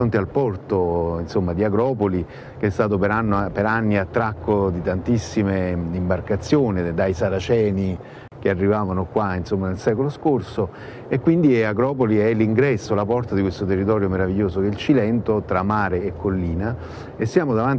fronte al porto, insomma, di Agropoli, che è stato per anni attracco di tantissime imbarcazioni, dai Saraceni che arrivavano qua, insomma, nel secolo scorso, e quindi Agropoli è l'ingresso, la porta di questo territorio meraviglioso che è il Cilento, tra mare e collina, e siamo davanti